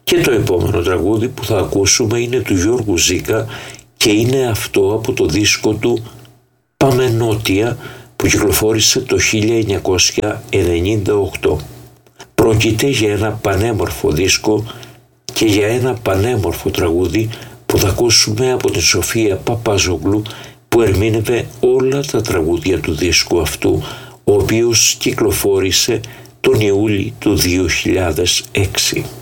Και το επόμενο τραγούδι που θα ακούσουμε είναι του Γιώργου Ζήκα και είναι αυτό από το δίσκο του «Πάμε Νότια» που κυκλοφόρησε το 1998. Πρόκειται για ένα πανέμορφο δίσκο και για ένα πανέμορφο τραγούδι που θα ακούσουμε από την Σοφία Παπαζόγλου, που ερμήνευε όλα τα τραγούδια του δίσκου αυτού, ο οποίος κυκλοφόρησε τον Ιούλιο του 2006.